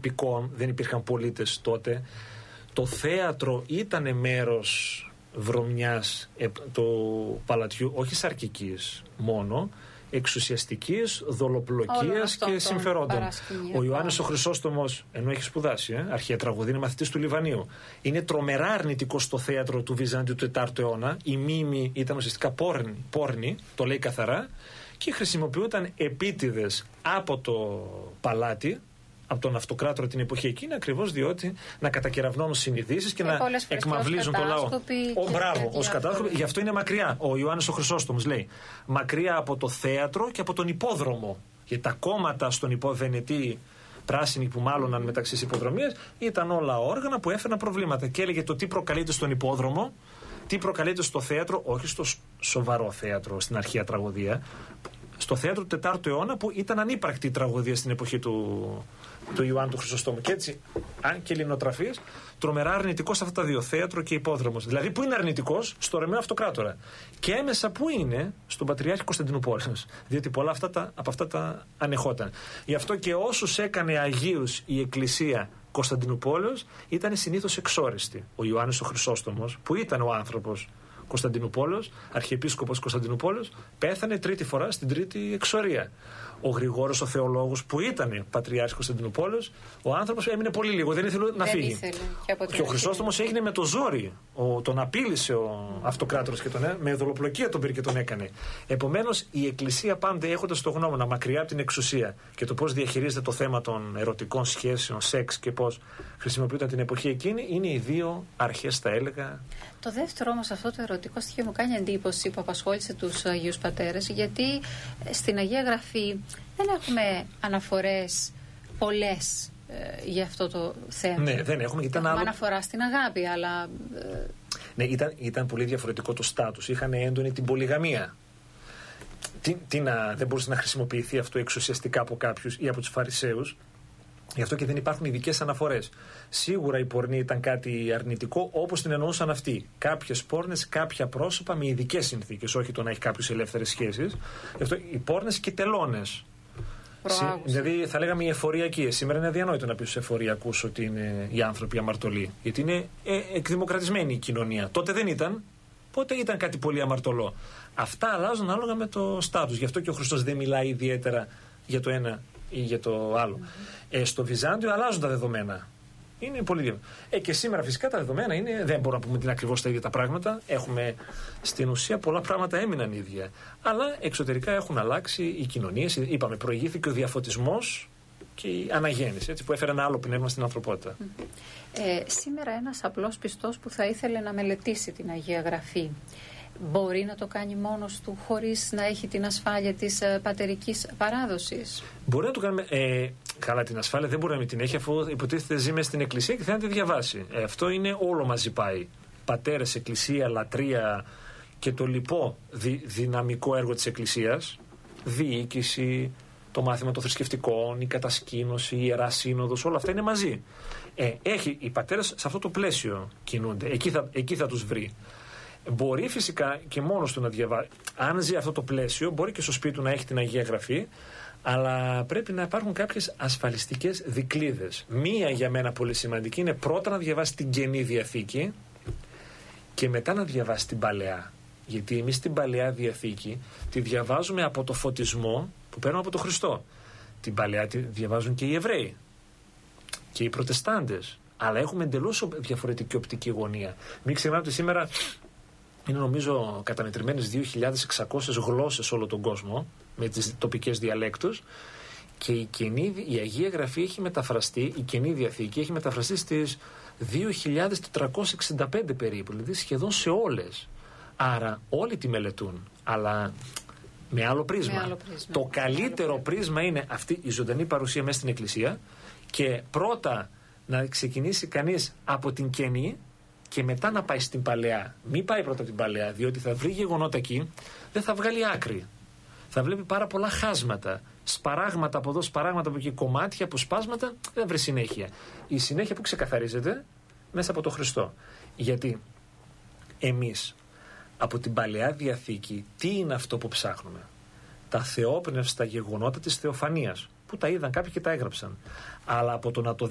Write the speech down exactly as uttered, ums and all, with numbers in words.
υπηκόων, δεν υπήρχαν πολίτες τότε. Το θέατρο ήταν μέρος βρωμιάς ε, του παλατιού, όχι σαρκικής μόνο, εξουσιαστικής, δολοπλοκίας και συμφερόντων. Ο Ιωάννης ο Χρυσόστομος, ενώ έχει σπουδάσει, ε, αρχαία τραγωδία, είναι μαθητής του Λιβανίου. Είναι τρομερά αρνητικός στο θέατρο του Βυζάντιου του τετάρτου αιώνα. Η μίμη ήταν ουσιαστικά πόρνη, πόρνη, το λέει καθαρά, και χρησιμοποιούνταν επίτηδες από το παλάτι, από τον αυτοκράτορα την εποχή εκείνη, ακριβώς διότι να κατακεραυνώνουν συνειδήσεις και, και να εκμαυλίζουν το λαό. Ο, μπράβο, ως κατάσκοποι. Γι' αυτό είναι μακριά. Ο Ιωάννης ο Χρυσόστομος λέει: μακριά από το θέατρο και από τον υπόδρομο. Γιατί τα κόμματα στον υποδενετή πράσινοι που μάλωναν μεταξύ της υποδρομίας ήταν όλα όργανα που έφεραν προβλήματα. Και έλεγε το τι προκαλείται στον υπόδρομο, τι προκαλείται στο θέατρο, όχι στο σοβαρό θέατρο στην αρχαία τραγωδία. Στο θέατρο του τετάρτου αιώνα, που ήταν ανύπαρκτη η τραγωδία στην εποχή του, του Ιωάννου του Χρυσοστόμου. Και έτσι, αν και ελληνοτραφής, τρομερά αρνητικός σε αυτά τα δύο, θέατρο και υπόδρομος. Δηλαδή, πού είναι αρνητικός? Στο Ρωμαίο Αυτοκράτορα. Και έμεσα πού είναι? Στον Πατριάρχη Κωνσταντινούπολης. Διότι πολλά αυτά τα, από αυτά τα ανεχόταν. Γι' αυτό και όσους έκανε αγίους η Εκκλησία Κωνσταντινούπολης ήταν συνήθως εξόριστοι. Ο Ιωάννης ο Χρυσόστομος, που ήταν ο άνθρωπος Κωνσταντινούπολης, αρχιεπίσκοπος Κωνσταντινούπολης, πέθανε τρίτη φορά στην τρίτη εξορία. Ο Γρηγόρος ο Θεολόγος, που ήταν πατριάρχης Κωνσταντινούπολης, ο άνθρωπος έμεινε πολύ λίγο, δεν ήθελε να δεν φύγει. Ήθελε. Και, και ο Χρυσόστομος έγινε με το ζόρι. Ο, τον απείλησε ο αυτοκράτορας και τον, με δολοπλοκία τον πήρε και τον έκανε. Επομένως, η Εκκλησία πάντα έχοντας το γνώμονα μακριά από την εξουσία και το πώς διαχειρίζεται το θέμα των ερωτικών σχέσεων, σεξ και πώς χρησιμοποιούνταν την εποχή εκείνη, είναι οι δύο αρχές, θα έλεγα. Το δεύτερο όμως, αυτό το ερωτικό στοιχείο μου κάνει εντύπωση που απασχόλησε τους Αγίους Πατέρες, γιατί στην Αγία Γραφή δεν έχουμε αναφορές πολλές ε, για αυτό το θέμα. Ναι, δεν έχουμε. Ήταν άλλο... αναφορά στην αγάπη, αλλά... Ε... Ναι, ήταν, ήταν πολύ διαφορετικό το στάτους. Είχαν έντονη την πολυγαμία. Τι, τι να, δεν μπορούσε να χρησιμοποιηθεί αυτό εξουσιαστικά από κάποιους ή από τους Φαρισαίους. Γι' αυτό και δεν υπάρχουν ειδικές αναφορές. Σίγουρα η πορνή ήταν κάτι αρνητικό, όπως την εννοούσαν αυτοί. Κάποιες πόρνες, κάποια πρόσωπα με ειδικές συνθήκες, όχι το να έχει κάποιους ελεύθερες σχέσεις. Γι' αυτό οι πόρνες και τελώνες. Συ, δηλαδή θα λέγαμε οι εφοριακοί. Σήμερα είναι αδιανόητο να πει στους εφοριακούς ότι είναι οι άνθρωποι αμαρτωλοί. Γιατί είναι ε, εκδημοκρατισμένη η κοινωνία. Τότε δεν ήταν. Πότε ήταν κάτι πολύ αμαρτωλό. Αυτά αλλάζουν ανάλογα με το στάτους. Γι' αυτό και ο Χριστός δεν μιλάει ιδιαίτερα για το ένα ή για το άλλο. Mm-hmm. Ε, στο Βυζάντιο αλλάζουν τα δεδομένα. Είναι πολύ λίγο. Ε, και σήμερα φυσικά τα δεδομένα είναι, δεν μπορούμε να πούμε την ακριβώς τα ίδια τα πράγματα. Έχουμε στην ουσία πολλά πράγματα έμειναν ίδια. Αλλά εξωτερικά έχουν αλλάξει οι κοινωνίες. Είπαμε, προηγήθηκε ο διαφωτισμός και η αναγέννηση, έτσι, που έφερε ένα άλλο πνεύμα στην ανθρωπότητα. Mm. Ε, σήμερα ένας απλός πιστός που θα ήθελε να μελετήσει την Αγία Γραφή, μπορεί να το κάνει μόνος του χωρίς να έχει την ασφάλεια της ε, πατερικής παράδοσης? Μπορεί να το κάνουμε. Ε, καλά, την ασφάλεια δεν μπορεί να μην την έχει, αφού υποτίθεται ζει μέσα στην Εκκλησία και θέλει να τη διαβάσει. Ε, αυτό είναι όλο μαζί πάει. Πατέρες, Εκκλησία, λατρεία και το λοιπό δι, δυναμικό έργο της Εκκλησίας. Διοίκηση, το μάθημα των θρησκευτικών, η κατασκήνωση, η Ιερά Σύνοδος, όλα αυτά είναι μαζί. Ε, έχει, οι πατέρες σε αυτό το πλαίσιο κινούνται. Εκεί θα, εκεί θα τους βρει. Μπορεί φυσικά και μόνος του να διαβάσει. Αν ζει αυτό το πλαίσιο, μπορεί και στο σπίτι του να έχει την Αγία Γραφή, αλλά πρέπει να υπάρχουν κάποιες ασφαλιστικές δικλείδες. Μία για μένα πολύ σημαντική είναι πρώτα να διαβάσει την Καινή Διαθήκη και μετά να διαβάσει την Παλαιά. Γιατί εμείς την Παλαιά Διαθήκη τη διαβάζουμε από το φωτισμό που παίρνουμε από τον Χριστό. Την Παλαιά τη διαβάζουν και οι Εβραίοι και οι Προτεστάντες. Αλλά έχουμε εντελώς διαφορετική οπτική γωνία. Μην ξεχνάτε ότι σήμερα είναι νομίζω καταμετρημένες δύο χιλιάδες εξακόσιες γλώσσες σε όλο τον κόσμο, με τις τοπικές διαλέκτους, και η, καινή, η Αγία Γραφή έχει μεταφραστεί, η Καινή Διαθήκη έχει μεταφραστεί στις δύο χιλιάδες τετρακόσιες εξήντα πέντε περίπου, δηλαδή σχεδόν σε όλες. Άρα όλοι τη μελετούν, αλλά με άλλο πρίσμα. Με άλλο πρίσμα. Το καλύτερο πρίσμα είναι αυτή η ζωντανή παρουσία μέσα στην Εκκλησία, και πρώτα να ξεκινήσει κανείς από την Καινή και μετά να πάει στην Παλαιά. Μην πάει πρώτα την Παλαιά, διότι θα βρει γεγονότα εκεί, δεν θα βγάλει άκρη. Θα βλέπει πάρα πολλά χάσματα, σπαράγματα από εδώ, σπαράγματα από εκεί, κομμάτια, αποσπάσματα, δεν βρει συνέχεια. Η συνέχεια που ξεκαθαρίζεται μέσα από τον Χριστό. Γιατί εμείς από την Παλαιά Διαθήκη τι είναι αυτό που ψάχνουμε? Τα θεόπνευστα γεγονότα της θεοφανίας, που τα είδαν κάποιοι και τα έγραψαν. Αλλά από το να το